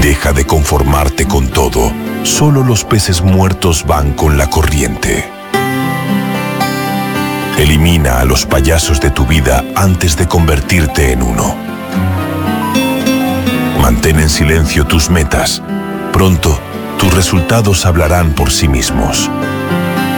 Deja de conformarte con todo. Solo los peces muertos van con la corriente. Elimina a los payasos de tu vida antes de convertirte en uno. Mantén en silencio tus metas. Pronto, tus resultados hablarán por sí mismos.